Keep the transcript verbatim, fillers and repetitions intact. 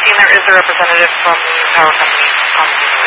there is a representative from the power company on the